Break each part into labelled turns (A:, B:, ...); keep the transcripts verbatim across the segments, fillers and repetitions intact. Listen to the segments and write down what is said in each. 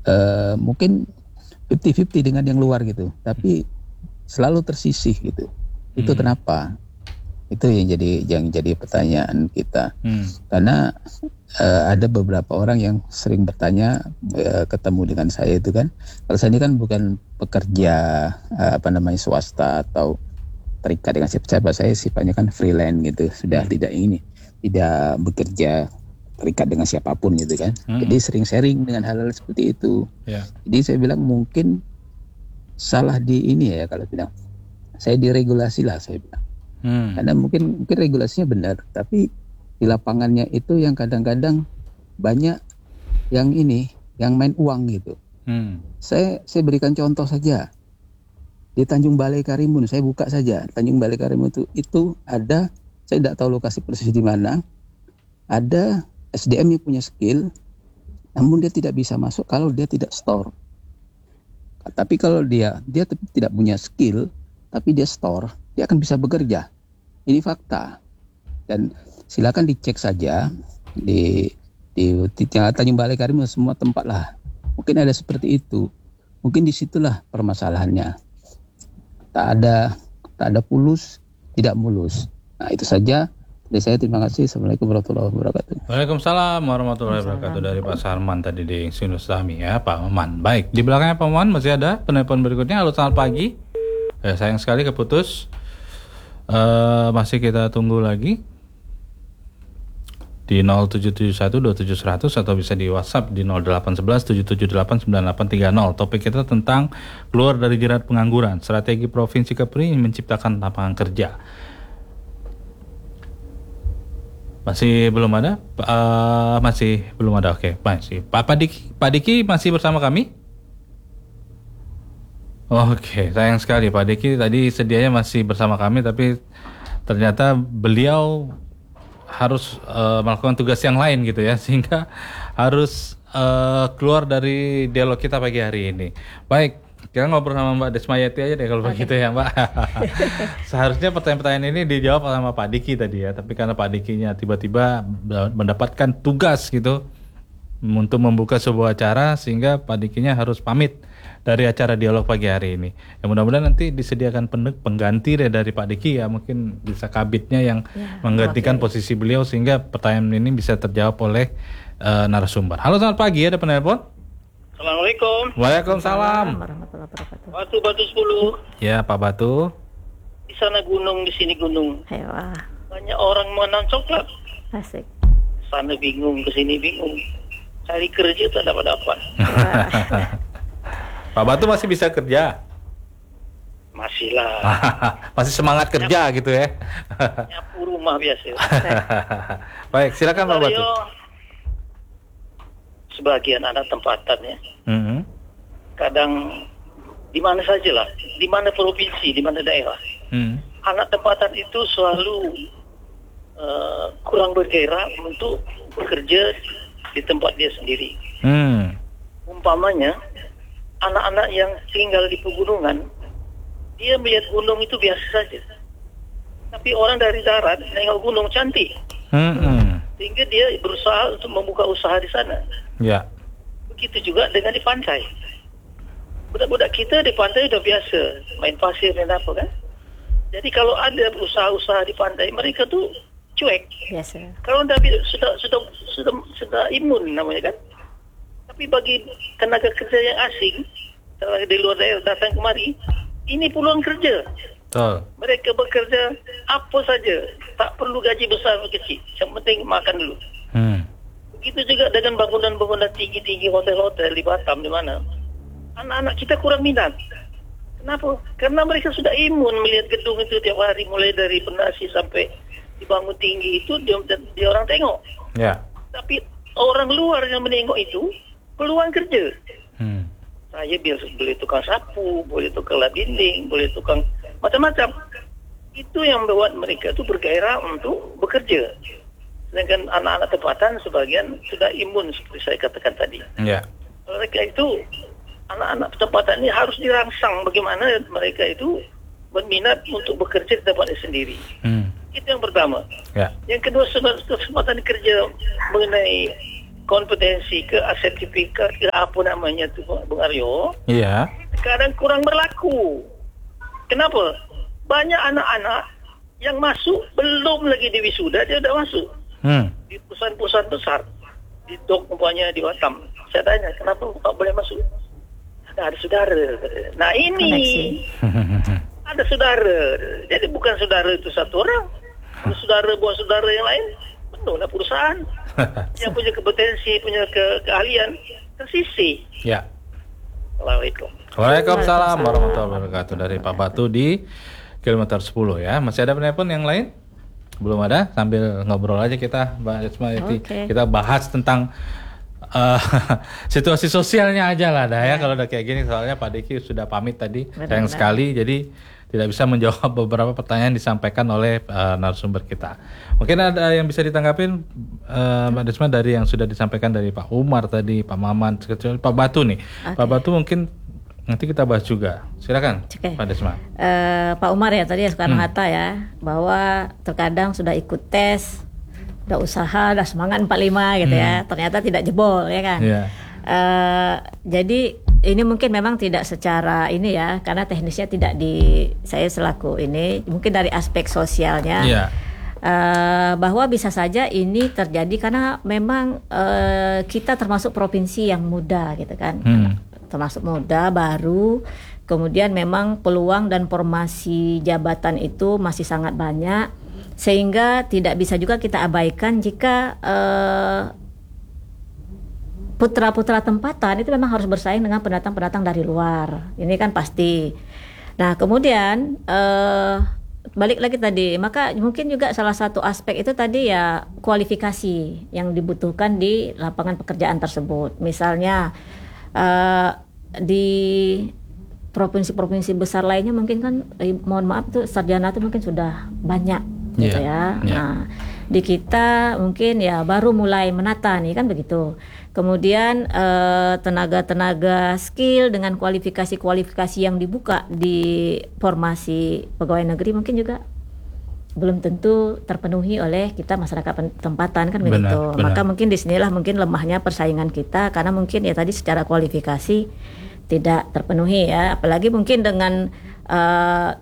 A: uh, mungkin fifty-fifty dengan yang luar gitu, tapi selalu tersisih gitu. Itu hmm. kenapa? Itu yang jadi yang jadi pertanyaan kita. Hmm. Karena uh, ada beberapa orang yang sering bertanya, uh, ketemu dengan saya itu kan, kalau saya ini kan bukan pekerja uh, apa namanya swasta atau terikat dengan siapa-siapa, saya sifatnya kan freelance gitu, sudah hmm. tidak ini, tidak bekerja terikat dengan siapapun gitu kan. Hmm. Jadi sering sharing dengan hal-hal seperti itu. Yeah. Jadi saya bilang mungkin salah di ini ya, kalau bilang saya diregulasi lah, saya bilang. Hmm. Karena mungkin mungkin regulasinya benar, tapi di lapangannya itu yang kadang-kadang banyak yang ini, yang main uang gitu. Hmm. Saya saya berikan contoh saja. Di Tanjung Balai Karimun, saya buka saja. Tanjung Balai Karimun itu itu ada, saya tidak tahu lokasi persis di mana. Ada S D M yang punya skill, namun dia tidak bisa masuk kalau dia tidak store. Tapi kalau dia dia tidak punya skill, tapi dia store, dia akan bisa bekerja. Ini fakta. Dan silakan dicek saja di di, di Tanjung Balai Karimun, semua tempat lah. Mungkin ada seperti itu. Mungkin disitulah permasalahannya. Tak ada tak ada pulus, tidak mulus. Nah itu saja. Dari saya terima kasih. Assalamualaikum warahmatullahi wabarakatuh.
B: Waalaikumsalam warahmatullahi wabarakatuh. Dari Pak Sarman tadi di Sinus Sami ya Pak Maman. Baik, di belakangnya Pak Maman masih ada penelpon berikutnya. Halo selamat pagi. Eh, sayang sekali keputus. Uh, masih kita tunggu lagi di nol tujuh tujuh satu dua tujuh satu nol nol atau bisa di WhatsApp di nol delapan satu satu tujuh tujuh delapan sembilan delapan tiga nol. Topik kita tentang keluar dari jerat pengangguran, strategi Provinsi Kepri menciptakan lapangan kerja. Masih belum ada? Uh, masih belum ada. Oke, masih. Pak Padiki, Pak Diki masih bersama kami? Oke, sayang sekali Pak Diki tadi sedianya masih bersama kami, tapi ternyata beliau harus uh, melakukan tugas yang lain gitu ya, sehingga harus uh, keluar dari dialog kita pagi hari ini. Baik, kita ngobrol sama Mbak Desmayati aja deh kalau begitu ya Mbak. Seharusnya pertanyaan-pertanyaan ini dijawab sama Pak Diki tadi ya, tapi karena Pak Dikinya tiba-tiba mendapatkan tugas gitu untuk membuka sebuah acara, sehingga Pak Dikinya harus pamit dari acara dialog pagi hari ini. Ya mudah-mudahan nanti disediakan pengganti dari Pak Diki ya, mungkin bisa kabitnya yang ya, menggantikan okay. posisi beliau sehingga pertanyaan ini bisa terjawab oleh uh, narasumber. Halo selamat pagi, ada penelpon?
C: Assalamualaikum.
B: Waalaikumsalam.
C: Batu Batu sepuluh.
B: Ya Pak Batu.
C: Di sana gunung, di sini gunung.
D: Ayo.
C: Banyak orang menanam coklat.
D: Asik.
C: Sana bingung, ke sini bingung. Cari kerja tak dapat-dapat.
B: Pak Batu masih bisa kerja?
C: Masih lah.
B: Masih semangat kerja Nyap, gitu ya?
C: Nyapu rumah biasa.
B: Baik, silakan Pak Batu.
C: Sebagian anak tempatan ya.
B: Mm-hmm.
C: Kadang di mana saja lah, di mana provinsi, di mana daerah. Mm. Anak tempatan itu selalu uh, kurang bergairah untuk bekerja di tempat dia sendiri. Mm. Umpamanya, anak-anak yang tinggal di pegunungan, dia melihat gunung itu biasa saja. Tapi orang dari darat nengok gunung cantik. Mm-hmm. Sehingga dia berusaha untuk membuka usaha di sana. Ya. Begitu juga dengan di pantai. Budak-budak kita di pantai udah biasa main pasir dan apa kan. Jadi kalau ada usaha-usaha di pantai, mereka tuh cuek. Biasa. Kalau sudah sudah sudah sudah sudah imun namanya kan. Tapi bagi tenaga kerja yang asing, tenaga di luar daerah datang kemari, ini peluang kerja. Betul. Mereka bekerja apa saja, tak perlu gaji besar atau kecil, yang penting makan dulu. Hmm. Begitu juga dengan bangunan-bangunan tinggi-tinggi hotel-hotel di Batam di mana. Anak-anak kita kurang minat. Kenapa? Karena mereka sudah imun melihat gedung itu tiap hari, mulai dari pondasi sampai dibangun tinggi itu dia, dia orang tengok. Ya. Tapi orang luar yang menengok itu peluang kerja. Hmm. Saya biasa boleh tukang sapu, boleh tukang lap dinding, boleh tukang macam-macam. Itu yang membuat mereka itu bergairah untuk bekerja. Sedangkan anak-anak tempatan sebagian sudah imun seperti saya katakan tadi. Ya. Mereka itu, anak-anak tempatan ini harus dirangsang bagaimana mereka itu berminat untuk bekerja di tempatnya sendiri. Hmm. Itu yang pertama. Ya. Yang kedua, kesempatan kerja mengenai kompetensi ke sertifikat ke apa namanya tu Bung Aryo.
B: Iya.
C: Sekarang kurang berlaku. Kenapa? Banyak anak-anak yang masuk belum lagi di wisuda dia dah masuk. Hmm. Di perusahaan-perusahaan besar. Di Dok umpamanya di Batam. Saya tanya kenapa tak boleh masuk? Ada, ada saudara. Nah ini ada saudara. Jadi bukan saudara itu satu orang. Ada saudara buat saudara yang lain. Penuhlah perusahaan. Yang punya kompetensi, punya ke- keahlian tersisih.
B: Ya.
C: Assalamualaikum.
B: Waalaikumsalam warahmatullahi wabarakatuh. Dari Pak Batu di kilometer sepuluh ya. Masih ada penelpon yang lain? Belum ada? Sambil ngobrol aja kita, Mbak Risma. Okay. Kita bahas tentang uh, situasi sosialnya aja lah dah ya. Kalau udah kayak gini, soalnya Pak Diki sudah pamit tadi. Benar, sayang benar. sekali, jadi tidak bisa menjawab beberapa pertanyaan disampaikan oleh uh, narasumber kita. Mungkin ada yang bisa ditanggapin uh, Mbak Risma dari yang sudah disampaikan dari Pak Umar tadi, Pak Maman, Pak Batu nih. Okay. Pak Batu mungkin nanti kita bahas juga. Silakan, okay. Pak Desma.
D: Uh, Pak Umar ya tadi ya Soekarno-Hatta hmm. ya, bahwa terkadang sudah ikut tes, udah usaha, udah semangat empat puluh lima gitu hmm. ya, ternyata tidak jebol ya kan. Yeah. Uh, jadi ini mungkin memang tidak secara ini ya, karena teknisnya tidak di saya selaku ini, mungkin dari aspek sosialnya. Yeah. Uh, bahwa bisa saja ini terjadi karena memang uh, kita termasuk provinsi yang muda gitu kan. Hmm. Termasuk muda, baru, kemudian memang peluang dan formasi jabatan itu masih sangat banyak, sehingga tidak bisa juga kita abaikan jika uh, putra-putra tempatan itu memang harus bersaing dengan pendatang-pendatang dari luar. Ini kan pasti. Nah kemudian uh, balik lagi tadi, maka mungkin juga salah satu aspek itu tadi ya kualifikasi yang dibutuhkan di lapangan pekerjaan tersebut. Misalnya Uh, di provinsi-provinsi besar lainnya mungkin kan eh, mohon maaf tuh sarjana tuh mungkin sudah banyak gitu yeah, ya. Yeah. Nah, di kita mungkin ya baru mulai menata nih kan begitu. Kemudian uh, tenaga-tenaga skill dengan kualifikasi-kualifikasi yang dibuka di formasi pegawai negeri mungkin juga belum tentu terpenuhi oleh kita masyarakat tempatan kan begitu. Benar. Maka mungkin disinilah mungkin lemahnya persaingan kita, karena mungkin ya tadi secara kualifikasi tidak terpenuhi ya. Apalagi mungkin dengan uh,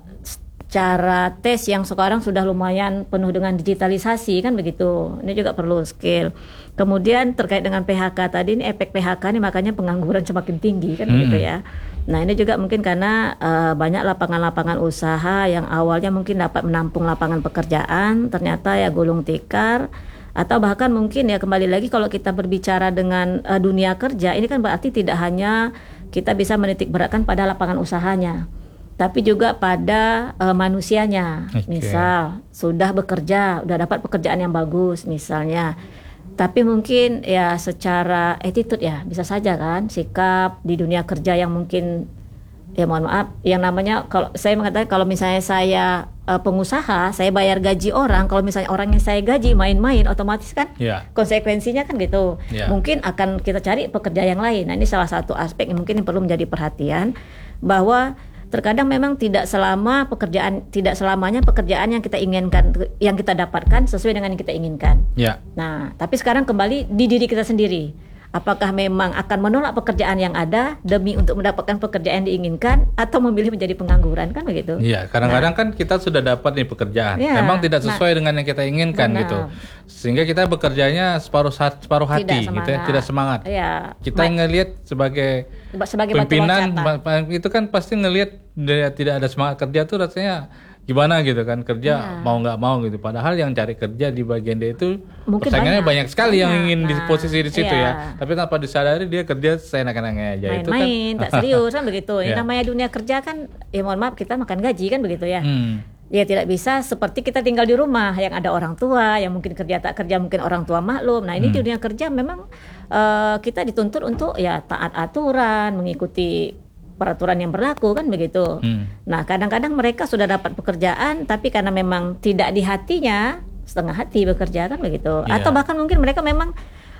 D: cara tes yang sekarang sudah lumayan penuh dengan digitalisasi kan begitu. Ini juga perlu skill. Kemudian terkait dengan P H K tadi, ini efek P H K ini makanya pengangguran semakin tinggi kan hmm. begitu ya. Nah ini juga mungkin karena uh, banyak lapangan-lapangan usaha yang awalnya mungkin dapat menampung lapangan pekerjaan, ternyata ya gulung tikar, atau bahkan mungkin ya kembali lagi kalau kita berbicara dengan uh, dunia kerja, ini kan berarti tidak hanya kita bisa menitik beratkan pada lapangan usahanya, tapi juga pada uh, manusianya. Okay. Misal sudah bekerja, sudah dapat pekerjaan yang bagus misalnya, tapi mungkin ya secara attitude ya bisa saja kan sikap di dunia kerja yang mungkin ya mohon maaf yang namanya, kalau saya mengatakan kalau misalnya saya uh, pengusaha, saya bayar gaji orang, kalau misalnya orang yang saya gaji main-main, otomatis kan yeah. konsekuensinya kan gitu. Yeah. Mungkin akan kita cari pekerja yang lain. Nah ini salah satu aspek yang mungkin perlu menjadi perhatian, bahwa terkadang memang tidak selama pekerjaan tidak selamanya pekerjaan yang kita inginkan, yang kita dapatkan sesuai dengan yang kita inginkan. Ya. Nah, tapi sekarang kembali di diri kita sendiri. Apakah memang akan menolak pekerjaan yang ada demi untuk mendapatkan pekerjaan yang diinginkan, atau memilih menjadi pengangguran kan begitu? Iya, kadang-kadang nah, kan kita sudah dapat nih pekerjaan, ya, memang tidak sesuai nah, dengan yang kita inginkan benar. Gitu, sehingga kita bekerjanya separuh separuh hati, gitu ya, tidak semangat. Ya. Kita Ma- ngelihat sebagai, sebagai pimpinan itu kan pasti ngelihat dia tidak ada semangat kerja tuh rasanya gimana gitu kan, kerja ya. Mau nggak mau gitu. Padahal yang cari kerja di bagian dia itu persaingannya banyak, banyak sekali banyak. Yang ingin nah, di posisi di situ ya. ya. Tapi tanpa disadari dia kerja seenak-enaknya aja. Main-main, itu kan tak serius kan begitu. Ini ya. Namanya dunia kerja kan, ya mohon maaf kita makan gaji kan begitu ya. Hmm. Ya tidak bisa seperti kita tinggal di rumah yang ada orang tua, yang mungkin kerja tak kerja mungkin orang tua maklum. Nah ini hmm. di dunia kerja memang uh, kita dituntut untuk ya taat aturan, mengikuti peraturan yang berlaku kan begitu. Hmm. Nah kadang-kadang mereka sudah dapat pekerjaan, tapi karena memang tidak di hatinya, setengah hati bekerja kan begitu. Yeah. Atau bahkan mungkin mereka memang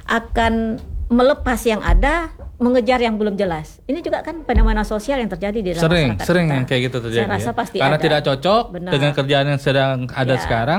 D: akan melepas yang ada, mengejar yang belum jelas. Ini juga kan fenomena sosial yang terjadi di dalam
B: sering,
D: masyarakat
B: sering
D: kita.
B: Yang kayak gitu terjadi.
D: Saya rasa
B: ya.
D: pasti
B: karena
D: ada.
B: tidak cocok Benar. Dengan kerjaan yang sedang ada
D: yeah.
B: sekarang.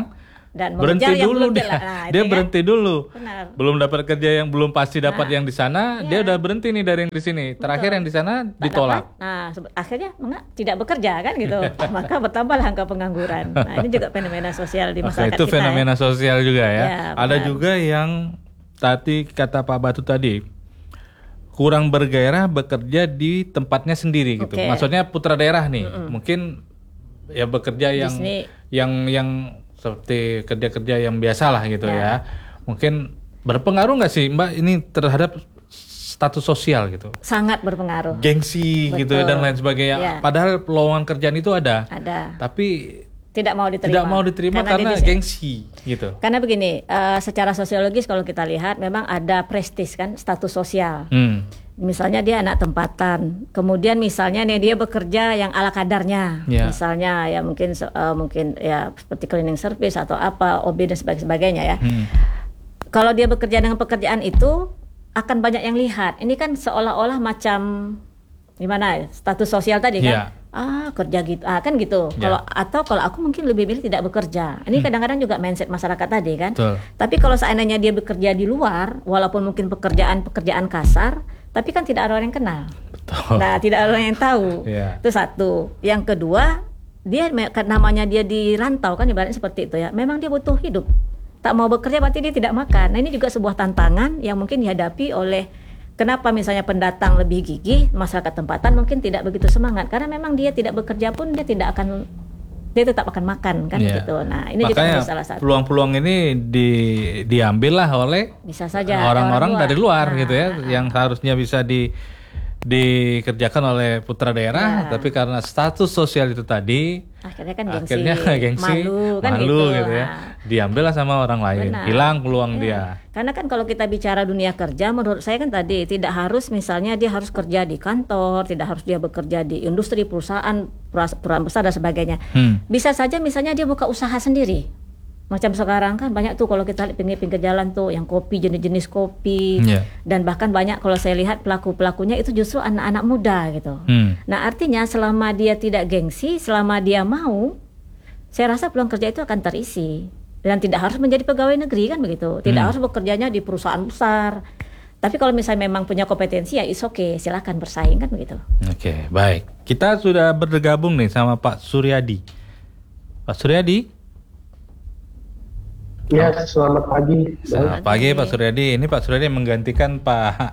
D: dan
B: berhenti
D: mengejar yang
B: dulu
D: belum
B: dia.
D: jelas. Nah,
B: dia
D: itu
B: berhenti
D: kan?
B: dulu.
D: Benar.
B: Belum dapat kerja yang belum pasti dapat
D: Nah,
B: yang di sana,
D: iya.
B: dia udah berhenti nih dari yang di sini. Terakhir
D: Betul.
B: yang di sana
D: Tak
B: ditolak.
D: dapat. Nah, se- akhirnya enggak, tidak bekerja kan gitu. Maka bertambahlah angka pengangguran. Nah, ini juga fenomena sosial di
B: Oke,
D: masyarakat
B: itu
D: kita.
B: fenomena
D: ya.
B: sosial juga ya.
D: Ya,
B: Ada
D: benar.
B: juga yang tadi kata Pak Batu tadi kurang bergairah bekerja di tempatnya sendiri gitu.
D: Oke.
B: Maksudnya putra daerah nih, mungkin ya bekerja yang
D: sini.
B: yang yang seperti kerja-kerja yang biasa lah gitu ya.
D: Ya.
B: Mungkin berpengaruh nggak sih Mbak ini terhadap status sosial gitu?
D: Sangat berpengaruh.
B: Gengsi gitu
D: Betul.
B: dan lain sebagainya.
D: Ya.
B: Padahal peluang kerjaan itu ada,
D: Ada.
B: tapi
D: Tidak mau diterima.
B: tidak mau diterima karena,
D: dia di-
B: gengsi gitu.
D: Karena begini, eh, secara sosiologis kalau kita lihat memang ada prestis kan, status sosial.
B: Hmm.
D: Misalnya dia anak tempatan, kemudian misalnya nih dia bekerja yang ala kadarnya,
B: Ya.
D: misalnya ya mungkin se- eh, mungkin ya seperti cleaning service atau apa, O B dan sebag- sebagainya ya.
B: Hmm.
D: Kalau dia bekerja dengan pekerjaan itu akan banyak yang lihat. Ini kan seolah-olah macam gimana ya, status sosial tadi kan.
B: Ya.
D: Ah kerja gitu, ah kan gitu.
B: Ya.
D: Kalau atau kalau aku mungkin lebih milih tidak bekerja. Ini kadang-kadang juga mindset masyarakat tadi kan.
B: Betul.
D: Tapi kalau seandainya dia bekerja di luar, walaupun mungkin pekerjaan-pekerjaan kasar, tapi kan tidak ada orang yang kenal.
B: Betul.
D: Nah, tidak ada orang yang tahu.
B: Iya.
D: Itu satu. Yang kedua, dia me- namanya dia di rantau kan ibaratnya seperti itu ya. Memang dia butuh hidup. Tak mau bekerja berarti dia tidak makan. Nah, ini juga sebuah tantangan yang mungkin dihadapi oleh kenapa misalnya pendatang lebih gigih, masyarakat tempatan mungkin tidak begitu semangat karena memang dia tidak bekerja pun dia tidak akan dia tetap akan makan kan
B: Iya.
D: gitu. Nah, ini
B: Makanya
D: juga salah satu.
B: peluang-peluang ini di diambil lah oleh
D: Bisa saja
B: orang-orang
D: orang
B: dari luar
D: Nah,
B: gitu ya,
D: nah,
B: yang harusnya bisa di dikerjakan oleh putra daerah,
D: Ya.
B: tapi karena status sosial itu tadi,
D: akhirnya kan gengsi,
B: akhirnya gengsi,
D: malu kan
B: malu
D: gitu,
B: gitu ya,
D: Nah,
B: diambil lah sama orang lain,
D: Benar.
B: hilang peluang
D: ya.
B: dia.
D: Karena kan kalau kita bicara dunia kerja, menurut saya kan tadi tidak harus misalnya dia harus kerja di kantor, tidak harus dia bekerja di industri perusahaan perusahaan besar dan sebagainya.
B: Hmm.
D: Bisa saja misalnya dia buka usaha sendiri. Macam sekarang kan banyak tuh kalau kita lihat pinggir-pinggir jalan tuh yang kopi, jenis-jenis kopi.
B: Iya.
D: Dan bahkan banyak kalau saya lihat pelaku-pelakunya itu justru anak-anak muda gitu.
B: Hmm.
D: Nah, artinya selama dia tidak gengsi, selama dia mau, saya rasa peluang kerja itu akan terisi. Dan tidak harus menjadi pegawai negeri kan begitu. Tidak
B: Hmm.
D: harus bekerjanya di perusahaan besar. Tapi kalau misalnya memang punya kompetensi ya is oke, silakan bersaing kan begitu.
B: Oke, baik. Kita sudah bergabung nih sama Pak Suryadi. Pak Suryadi.
E: Ya, selamat pagi.
B: Selamat pagi Pak Suryadi. Ini Pak Suryadi menggantikan Pak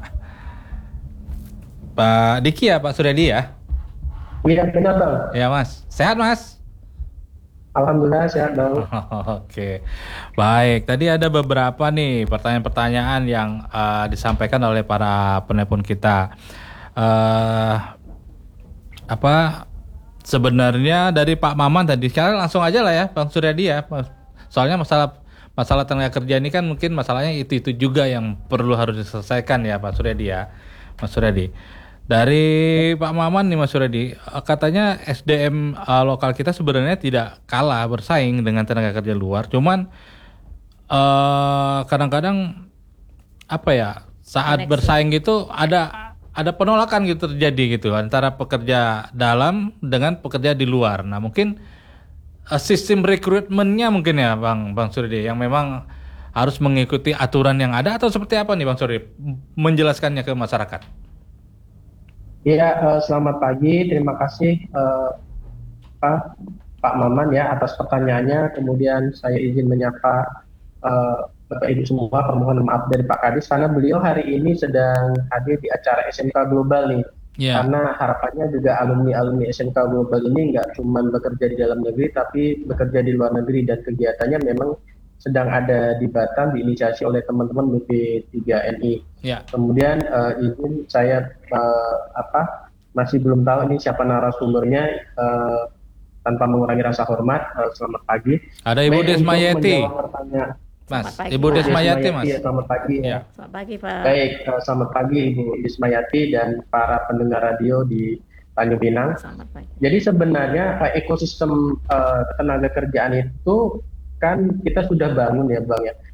B: Pak Diki ya, Pak Suryadi ya?
E: Iya, benar Bang.
B: Ya Mas. Sehat Mas?
E: Alhamdulillah sehat Bang.
B: Oke, baik. Tadi ada beberapa nih pertanyaan-pertanyaan yang uh, disampaikan oleh para penelpon kita. Uh, apa sebenarnya dari Pak Maman tadi? Sekarang langsung aja lah ya, Bang Suryadi ya. Soalnya masalah masalah tenaga kerja ini kan mungkin masalahnya itu itu juga yang perlu harus diselesaikan ya, Pak Suryadi ya, Mas Suryadi. Dari Pak Maman nih Mas Suryadi, katanya S D M uh, lokal kita sebenarnya tidak kalah bersaing dengan tenaga kerja luar, cuman uh, kadang-kadang apa ya saat
D: Koneksi.
B: bersaing gitu ada ada penolakan gitu terjadi gitu antara pekerja dalam dengan pekerja di luar. Nah mungkin uh, sistem rekrutmennya mungkin ya Bang Bang Suryadi yang memang harus mengikuti aturan yang ada atau seperti apa nih Bang Suryadi menjelaskannya ke masyarakat?
E: Iya, uh, selamat pagi. Terima kasih uh, Pak, Pak Maman ya atas pertanyaannya. Kemudian saya izin menyapa uh, Bapak Ibu semua. Permohonan maaf dari Pak Kadis karena beliau hari ini sedang hadir di acara S M K Global nih.
B: Yeah.
E: Karena harapannya juga alumni-alumni S M K Global ini nggak cuma bekerja di dalam negeri, tapi bekerja di luar negeri dan kegiatannya memang sedang ada di Batam, diinisiasi oleh teman-teman B P tiga N I.
B: Ya.
E: Kemudian uh, izin saya uh, apa masih belum tahu ini siapa narasumbernya, uh, tanpa mengurangi rasa hormat. Uh, selamat pagi.
B: Ada Ibu
E: Baik,
B: Desmayati,
E: untuk menjawab pertanyaan-
B: Mas.
D: Selamat pagi,
B: Ibu
D: Pak.
B: Desmayati, Mas.
E: Ya, selamat pagi.
B: Ya.
D: Selamat pagi Pak.
E: Baik, uh, selamat pagi Ibu Desmayati dan para pendengar radio di Tanjung Pinang.
D: Selamat pagi.
E: Jadi sebenarnya uh, ekosistem uh, tenaga kerjaan itu kan kita sudah bangun ya Bang ya.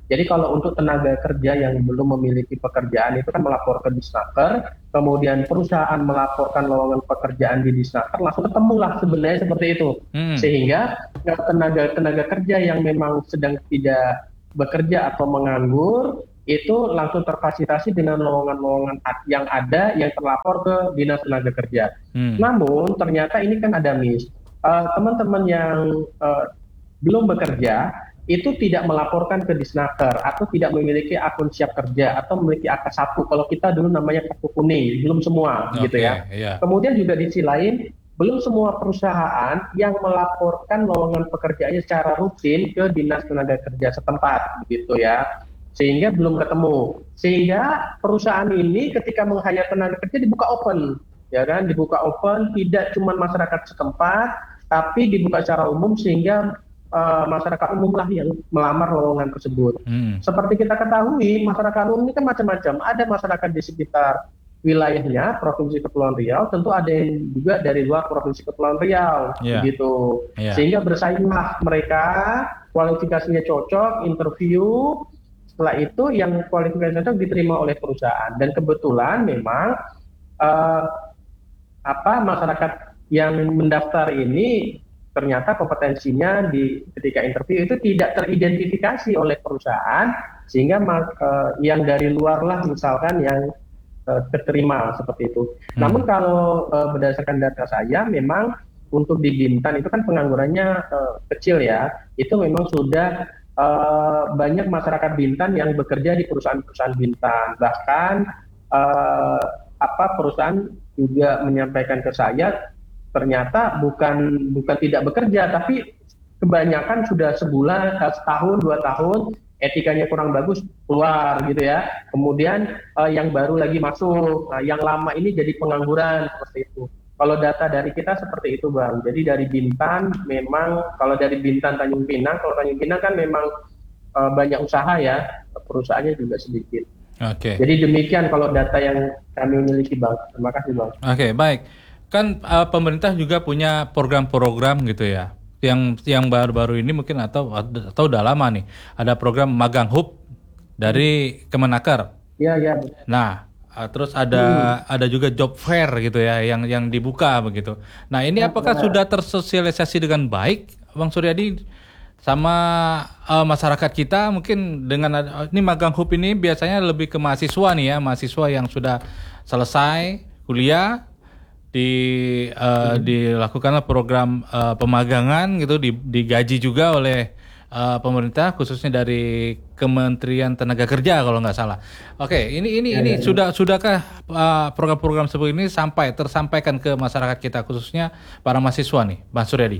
E: Jadi kalau untuk tenaga kerja yang belum memiliki pekerjaan itu kan melapor ke Disnaker, kemudian perusahaan melaporkan lowongan pekerjaan di Disnaker, langsung ketemulah sebenarnya seperti itu. Hmm. Sehingga tenaga-tenaga kerja yang memang sedang tidak bekerja atau menganggur, itu langsung terfasilitasi dengan lowongan-lowongan yang ada yang terlapor ke Dinas Tenaga Kerja. Hmm. Namun ternyata ini kan ada miss. Uh, teman-teman yang uh, belum bekerja, itu tidak melaporkan ke Disnaker atau tidak memiliki akun siap kerja atau memiliki A K satu. Kalau kita dulu namanya kartu kuning, belum semua okay, gitu ya. Yeah. Kemudian juga di sisi lain, belum semua perusahaan yang melaporkan lowongan pekerjaannya secara rutin ke Dinas Tenaga Kerja setempat gitu ya. Sehingga belum ketemu. Sehingga perusahaan ini ketika meng-hire tenaga kerja dibuka open, ya kan? Dibuka open tidak cuma masyarakat setempat, tapi dibuka secara umum sehingga Uh, masyarakat umum lah yang melamar lowongan tersebut. Hmm. Seperti kita ketahui, masyarakat umum ini kan macam-macam. Ada masyarakat di sekitar wilayahnya, Provinsi Kepulauan Riau, tentu ada yang juga dari luar Provinsi Kepulauan Riau, yeah. gitu. Yeah. Sehingga bersainglah mereka, kualifikasinya cocok, interview, setelah itu yang kualifikasinya cocok diterima oleh perusahaan. Dan kebetulan memang uh, apa masyarakat yang mendaftar ini ternyata kompetensinya di ketika interview itu tidak teridentifikasi oleh perusahaan, sehingga uh, yang dari luar lah misalkan yang uh, terterima seperti itu. Hmm. Namun kalau uh, berdasarkan data saya, memang untuk di Bintan itu kan penganggurannya uh, kecil ya, itu memang sudah uh, banyak masyarakat Bintan yang bekerja di perusahaan-perusahaan Bintan. Bahkan uh, apa perusahaan juga menyampaikan ke saya, ternyata bukan bukan tidak bekerja, tapi kebanyakan sudah sebulan, setahun, dua tahun, etikanya kurang bagus, keluar gitu ya. Kemudian uh, yang baru lagi masuk, nah, yang lama ini jadi pengangguran seperti itu. Kalau data dari kita seperti itu, Bang. Jadi dari Bintan memang, kalau dari Bintan Tanjung Pinang, kalau Tanjung Pinang kan memang uh, banyak usaha ya, perusahaannya juga sedikit. Oke. Okay. Jadi demikian kalau data yang kami miliki, Bang. Terima kasih, Bang.
B: Oke, okay, baik. Kan uh, pemerintah juga punya program-program gitu ya, yang yang baru-baru ini mungkin atau atau udah lama nih, ada program Magang Hub dari Kemenaker.
E: Iya, iya.
B: Nah, uh, terus ada hmm. ada juga job fair gitu ya, yang yang dibuka begitu. Nah, ini ya, apakah benar. sudah tersosialisasi dengan baik, Bang Suryadi, sama uh, masyarakat kita? Mungkin dengan uh, ini Magang Hub ini biasanya lebih ke mahasiswa nih ya, mahasiswa yang sudah selesai kuliah, di uh, hmm. dilakukanlah program uh, pemagangan gitu, digaji juga oleh uh, pemerintah, khususnya dari Kementerian Tenaga Kerja kalau nggak salah. Oke, ini ini ya, ini ya, sudah ya. sudahkah uh, program-program seperti ini sampai tersampaikan ke masyarakat kita, khususnya para mahasiswa nih, Bang Suryadi?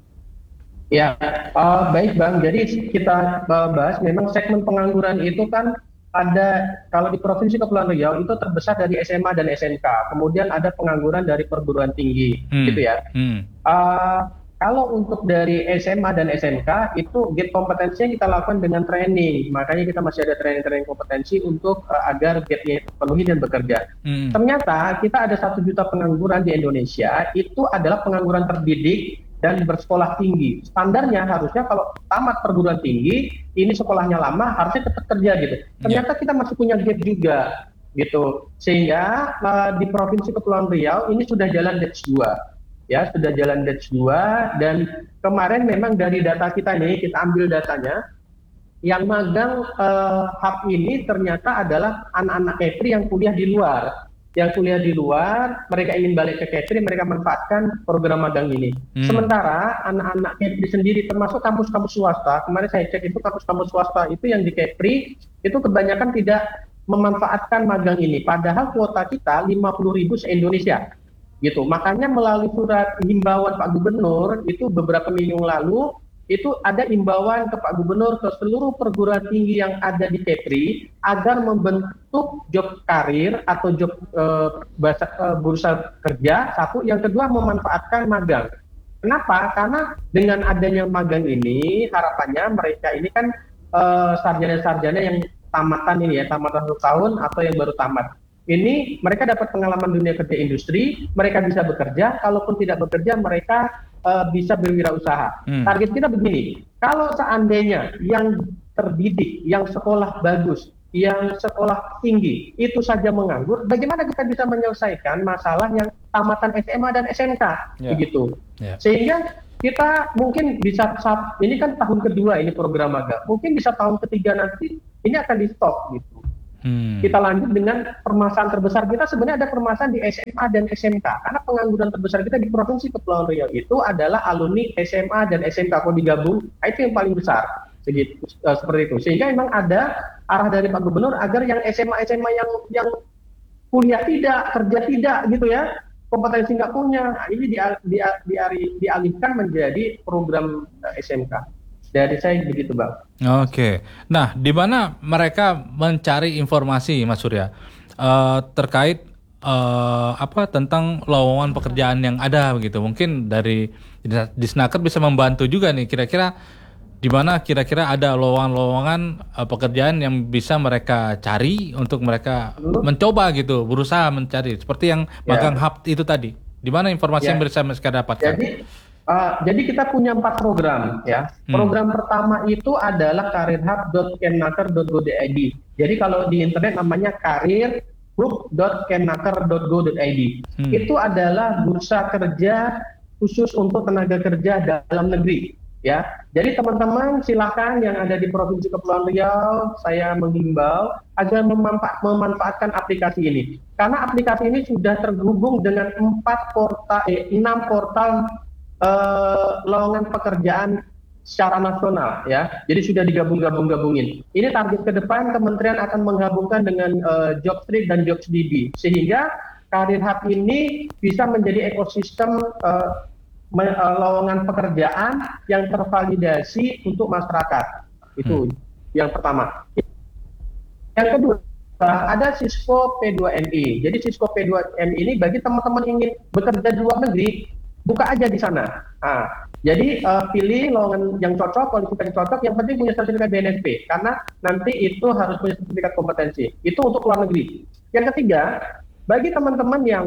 E: Ya, uh, baik Bang. Jadi kita uh, bahas memang segmen pengangguran itu kan ada, kalau di Provinsi Kepulauan Riau itu terbesar dari S M A dan S M K, kemudian ada pengangguran dari perguruan tinggi, hmm. gitu ya. Hmm. Uh, kalau untuk dari S M A dan S M K itu gap kompetensinya kita lakukan dengan training, makanya kita masih ada training-training kompetensi untuk uh, agar gapnya terpenuhi dan bekerja. Hmm. Ternyata kita ada satu juta pengangguran di Indonesia, itu adalah pengangguran terdidik dan bersekolah tinggi. Standarnya harusnya kalau tamat perguruan tinggi, ini sekolahnya lama, harusnya tetap kerja gitu. Ternyata yeah. kita masih punya gap juga gitu. Sehingga uh, di Provinsi Kepulauan Riau ini sudah jalan batch dua. Ya, sudah jalan batch dua, dan kemarin memang dari data kita nih, kita ambil datanya, yang magang uh, hub ini ternyata adalah anak-anak Kepri yang kuliah di luar. Yang kuliah di luar, mereka ingin balik ke Kepri, mereka manfaatkan program magang ini. Hmm. Sementara anak-anak Kepri sendiri, termasuk kampus-kampus swasta, kemarin saya cek itu kampus-kampus swasta itu yang di Kepri, itu kebanyakan tidak memanfaatkan magang ini. Padahal kuota kita lima puluh ribu se-Indonesia. Gitu. Makanya melalui surat himbauan Pak Gubernur, itu beberapa minggu lalu, itu ada imbauan ke Pak Gubernur ke seluruh perguruan tinggi yang ada di Kepri agar membentuk job karir atau job uh, bahasa, uh, bursa kerja. Satu, yang kedua memanfaatkan magang. Kenapa? Karena dengan adanya magang ini harapannya mereka ini kan uh, sarjana-sarjana yang tamatan ini ya, tamatan satu tahun atau yang baru tamat. Ini mereka dapat pengalaman dunia kerja industri, mereka bisa bekerja, kalaupun tidak bekerja mereka Uh, bisa berwirausaha. Hmm. Target kita begini, kalau seandainya yang terdidik, yang sekolah bagus, yang sekolah tinggi, itu saja menganggur, bagaimana kita bisa menyelesaikan masalah yang tamatan S M A dan S M K, yeah. begitu. Yeah. Sehingga kita mungkin bisa, saat ini kan tahun kedua ini program magang, mungkin bisa tahun ketiga nanti ini akan di stop gitu. Hmm. Kita lanjut dengan permasalahan terbesar kita, sebenarnya ada permasalahan di S M A dan S M K, karena pengangguran terbesar kita di Provinsi Kepulauan Riau itu adalah alumni S M A dan S M K, kalau digabung itu yang paling besar, segitu, uh, seperti itu. Sehingga memang ada arah dari Pak Gubernur agar yang S M A S M A yang yang kuliah tidak, kerja tidak gitu ya, kompetensi nggak punya, nah, ini di, di, di, di, dialihkan menjadi program uh, S M K. Dari saya begitu, Bang.
B: Oke. Nah, di mana mereka mencari informasi, Mas Surya, uh, terkait uh, apa tentang lowongan pekerjaan yang ada begitu? Mungkin dari Disnaker bisa membantu juga nih. Kira-kira di mana kira-kira ada lowongan-lowongan uh, pekerjaan yang bisa mereka cari untuk mereka hmm. mencoba gitu, berusaha mencari. Seperti yang magang ya. Hub itu tadi. Di mana informasi ya. yang bisa mereka dapatkan?
E: Jadi, Uh, jadi kita punya empat program ya. Program hmm. pertama itu adalah karirhub dot kemnaker dot go dot i d. Jadi kalau di internet namanya karirhub dot kemnaker dot go dot i d. Hmm. Itu adalah bursa kerja khusus untuk tenaga kerja dalam negeri ya. Jadi teman-teman silakan yang ada di Provinsi Kepulauan Riau, saya menghimbau agar memanfa- memanfaatkan aplikasi ini. Karena aplikasi ini sudah terhubung dengan empat portal, eh, enam portal Uh, lowongan pekerjaan secara nasional ya, jadi sudah digabung-gabung-gabungin. Ini target ke depan Kementerian akan menggabungkan dengan uh, Jobstreet dan JobsDB sehingga Karir Hub ini bisa menjadi ekosistem uh, me- uh, lowongan pekerjaan yang tervalidasi untuk masyarakat. Itu hmm. yang pertama. Yang kedua, uh, ada Sisco P dua N I. Jadi Sisco P dua N I ini bagi teman-teman yang ingin bekerja di luar negeri, buka aja di sana. Nah, jadi uh, pilih lowongan yang cocok, kualifikasi cocok, yang penting punya sertifikat B N S P, karena nanti itu harus punya sertifikat kompetensi. Itu untuk luar negeri. Yang ketiga, bagi teman-teman yang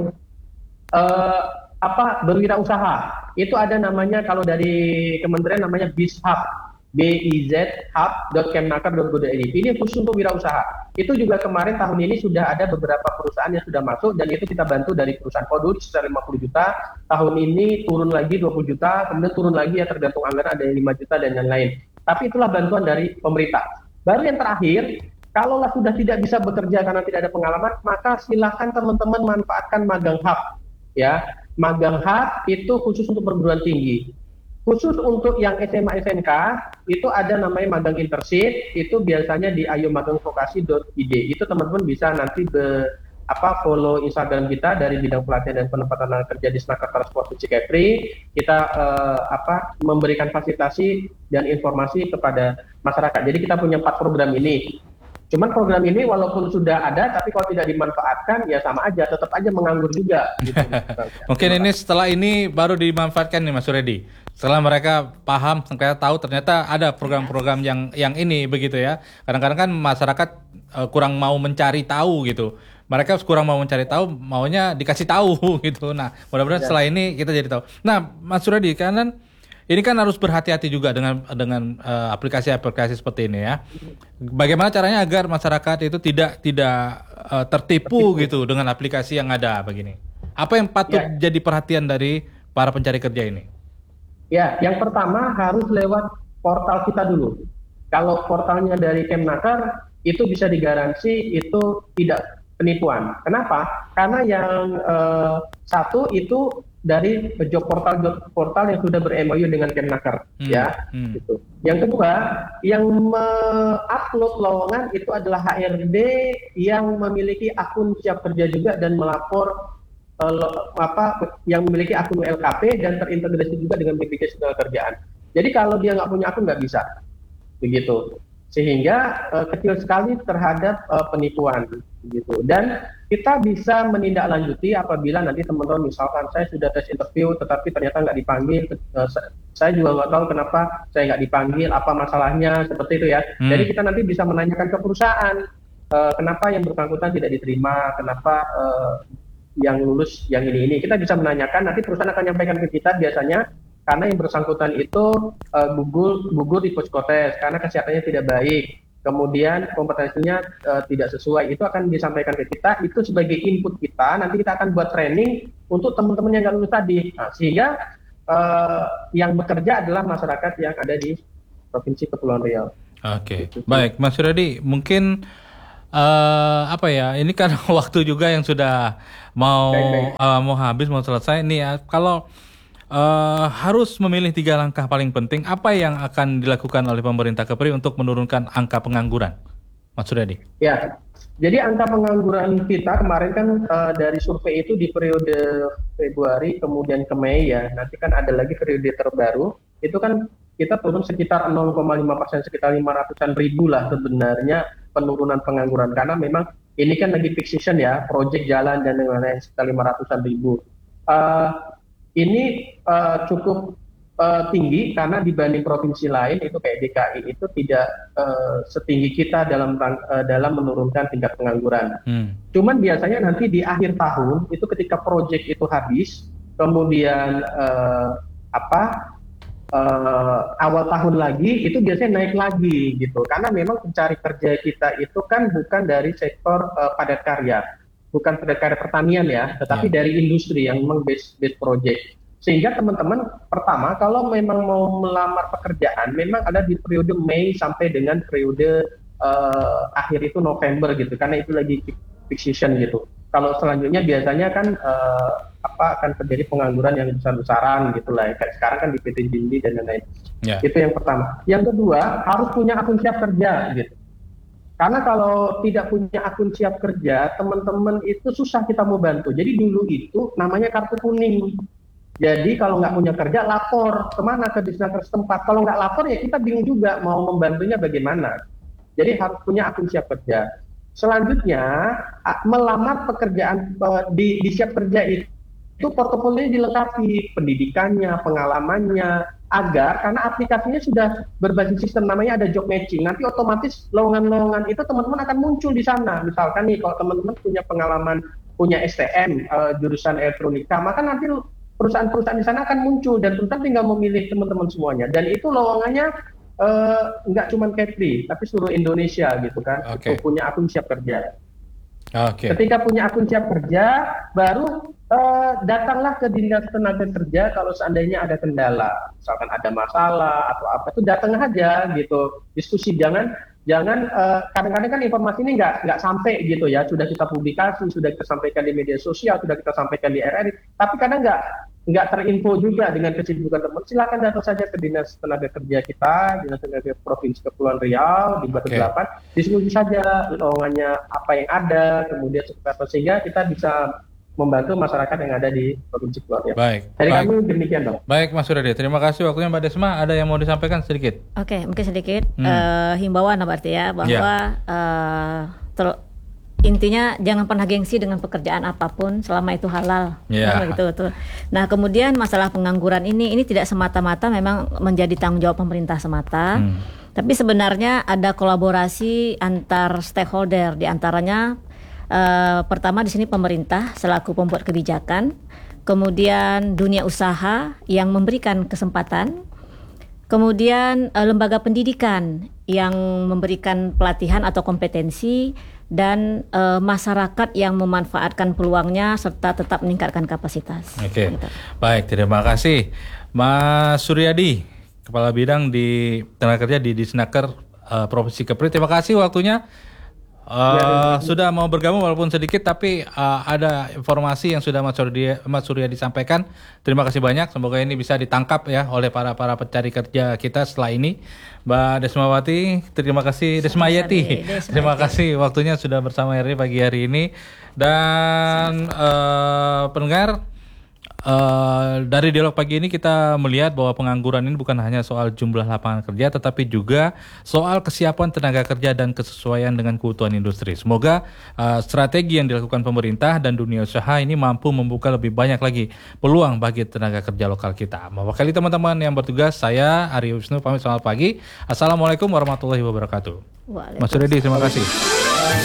E: uh, apa berwirausaha, itu ada namanya kalau dari kementerian namanya BizHub, b i z hub dot kemnaker dot go dot i d. Ini khusus untuk wirausaha. Itu juga kemarin tahun ini sudah ada beberapa perusahaan yang sudah masuk dan itu kita bantu dari perusahaan Kodut sekitar lima puluh juta. Tahun ini turun lagi dua puluh juta, kemudian turun lagi ya tergantung anggaran ada yang lima juta dan lain-lain. Tapi itulah bantuan dari pemerintah. Baru yang terakhir, kalaulah sudah tidak bisa bekerja karena tidak ada pengalaman, maka silakan teman-teman manfaatkan Magang Hub. Ya, Magang Hub itu khusus untuk perguruan tinggi. Khusus untuk yang S M A S M K, itu ada namanya magang internship, itu biasanya di ayo magang vokasi dot i d. Itu teman-teman bisa nanti be, apa follow Instagram kita dari bidang pelatihan dan penempatan kerja di Disnaker Transportasi Kepri. Kita eh, apa memberikan fasilitasi dan informasi kepada masyarakat. Jadi kita punya empat program ini. Cuman program ini walaupun sudah ada, tapi kalau tidak dimanfaatkan, ya sama aja, tetap aja menganggur juga. Gitu.
B: Mungkin ini setelah ini baru dimanfaatkan nih Mas Suredi. Setelah mereka paham, mereka tahu ternyata ada program-program yang yang ini begitu ya. Kadang-kadang kan masyarakat uh, kurang mau mencari tahu gitu. Mereka kurang mau mencari tahu, maunya dikasih tahu gitu. Nah, mudah-mudahan ya. Setelah ini kita jadi tahu. Nah, Mas Suredi, kan ini kan harus berhati-hati juga dengan dengan uh, aplikasi-aplikasi seperti ini ya. Bagaimana caranya agar masyarakat itu tidak tidak uh, tertipu, tertipu gitu dengan aplikasi yang ada begini? Apa yang patut ya. jadi perhatian dari para pencari kerja ini?
E: Ya, yang pertama harus lewat portal kita dulu. Kalau portalnya dari Kemnaker itu bisa digaransi itu tidak penipuan. Kenapa? Karena yang uh, satu itu dari job portal job portal yang sudah ber-M O U dengan Kemnaker, hmm, ya. Hmm. Gitu. Yang kedua, yang me-upload lowongan itu adalah H R D yang memiliki akun siap kerja juga dan melapor uh, lo, apa yang memiliki akun L K P dan terintegrasi juga dengan B P Js Ketenagakerjaan. Jadi kalau dia nggak punya akun nggak bisa, begitu. Sehingga uh, kecil sekali terhadap uh, penipuan, gitu. Dan kita bisa menindaklanjuti apabila nanti teman-teman misalkan saya sudah tes interview tetapi ternyata nggak dipanggil, uh, saya juga nggak tahu kenapa saya nggak dipanggil, apa masalahnya, seperti itu ya. Hmm. Jadi kita nanti bisa menanyakan ke perusahaan uh, kenapa yang bersangkutan tidak diterima, kenapa uh, yang lulus yang ini ini. Kita bisa menanyakan, nanti perusahaan akan menyampaikan ke kita biasanya karena yang bersangkutan itu uh, gugur gugur di psikotes karena kesehatannya tidak baik, kemudian kompetensinya uh, tidak sesuai, itu akan disampaikan ke kita, itu sebagai input kita, nanti kita akan buat training untuk teman-teman yang nggak lulus tadi, nah, sehingga uh, yang bekerja adalah masyarakat yang ada di Provinsi Kepulauan Riau.
B: Oke, okay. Baik Mas Suryadi, mungkin uh, apa ya, ini kan waktu juga yang sudah mau uh, mau habis, mau selesai nih ya, kalau Uh, harus memilih tiga langkah paling penting, apa yang akan dilakukan oleh pemerintah Kepri untuk menurunkan angka pengangguran, Mas Suryadi?
E: Ya, jadi angka pengangguran kita kemarin kan uh, dari survei itu di periode Februari kemudian ke Mei ya, nanti kan ada lagi periode terbaru, itu kan kita turun sekitar nol koma lima persen, sekitar lima ratusan ribu lah sebenarnya penurunan pengangguran, karena memang ini kan lagi peak season ya, proyek jalan dan lain-lain, sekitar lima ratusan ribu. Uh, Ini uh, cukup uh, tinggi karena dibanding provinsi lain itu kayak D K I itu tidak uh, setinggi kita dalam uh, dalam menurunkan tingkat pengangguran. Hmm. Cuman biasanya nanti di akhir tahun itu ketika proyek itu habis, kemudian uh, apa uh, awal tahun lagi itu biasanya naik lagi gitu. Karena memang pencari kerja kita itu kan bukan dari sektor uh, padat karya. Bukan padat karya pertanian ya, tetapi yeah. dari industri yang memang base base project. Sehingga teman-teman pertama kalau memang mau melamar pekerjaan, memang ada di periode Mei sampai dengan periode uh, akhir itu November gitu, karena itu lagi peak season gitu. Kalau selanjutnya biasanya kan uh, apa akan terjadi pengangguran yang besar-besaran gitu lah, kayak sekarang kan di P T Jimli dan lain-lain. Yeah. Itu yang pertama. Yang kedua harus punya akun siap kerja gitu. Karena kalau tidak punya akun siap kerja, teman-teman itu susah kita mau bantu. Jadi dulu itu namanya kartu kuning. Jadi kalau nggak punya kerja, lapor kemana, ke disnaker setempat. Kalau nggak lapor ya kita bingung juga mau membantunya bagaimana. Jadi harus punya akun siap kerja. Selanjutnya, melamar pekerjaan di, di siap kerja itu, itu portofolionya dilengkapi, pendidikannya, pengalamannya, agar karena aplikasinya sudah berbasis sistem namanya ada job matching, nanti otomatis lowongan-lowongan itu teman-teman akan muncul di sana. Misalkan nih kalau teman-teman punya pengalaman, punya S T M uh, jurusan elektronika, maka nanti perusahaan-perusahaan di sana akan muncul dan perusahaan tinggal memilih teman-teman semuanya, dan itu lowongannya uh, nggak cuma Kepri tapi seluruh Indonesia gitu kan. Okay. Itu punya akun siap kerja. Okay. Ketika punya akun siap kerja, baru uh, datanglah ke dinas tenaga kerja kalau seandainya ada kendala, misalkan ada masalah atau apa, itu datang aja gitu, diskusi. Jangan jangan uh, kadang-kadang kan informasi ini nggak nggak sampai gitu ya, sudah kita publikasi, sudah kita sampaikan di media sosial, sudah kita sampaikan di R R I, tapi kadang nggak nggak terinfo juga dengan kesibukan teman. Silakan datang saja ke dinas tenaga kerja kita, dinas tenaga Provinsi Kepulauan Riau di Batu Delapan, okay. Diskusi saja lowongannya apa yang ada, kemudian seperti apa, sehingga kita bisa membantu masyarakat yang ada di Provinsi Kepulauan Riau.
B: Baik.
E: Dari
B: Baik.
E: kami demikian dong.
B: Baik Mas Suryadi, terima kasih waktunya Mbak Desma. Ada yang mau disampaikan sedikit?
D: Oke, okay, mungkin sedikit hmm. uh, himbauan berarti ya, bahwa yeah. uh, ter- intinya jangan pernah gengsi dengan pekerjaan apapun selama itu halal. Yeah. Nah, gitu, tuh. Nah, kemudian masalah pengangguran ini ini tidak semata-mata memang menjadi tanggung jawab pemerintah semata. Hmm. Tapi sebenarnya ada kolaborasi antar stakeholder, di antaranya uh, pertama di sini pemerintah selaku pembuat kebijakan, kemudian dunia usaha yang memberikan kesempatan, kemudian uh, lembaga pendidikan yang memberikan pelatihan atau kompetensi, dan uh, masyarakat yang memanfaatkan peluangnya serta tetap meningkatkan kapasitas.
B: Oke, gitu. Baik, terima kasih Mas Suryadi, Kepala Bidang di Tenaga Kerja di Disnaker uh, Provinsi Kepri. Terima kasih waktunya. Uh, ya, sudah mau bergabung walaupun sedikit, tapi uh, ada informasi yang sudah Mas Suryadi, Mas Suryadi sampaikan. Terima kasih banyak. Semoga ini bisa ditangkap ya oleh para para pencari kerja kita setelah ini. Mbak Desmawati, terima kasih. Desmayati, terima kasih waktunya sudah bersama R R I pagi hari ini. Dan uh, pendengar, Uh, dari dialog pagi ini kita melihat bahwa pengangguran ini bukan hanya soal jumlah lapangan kerja, tetapi juga soal kesiapan tenaga kerja dan kesesuaian dengan kebutuhan industri. Semoga uh, strategi yang dilakukan pemerintah dan dunia usaha ini mampu membuka lebih banyak lagi peluang bagi tenaga kerja lokal kita. Mewakili teman-teman yang bertugas, saya Aryo Wisnu pamit, selamat pagi. Assalamualaikum warahmatullahi wabarakatuh. Mas Suryadi, terima kasih.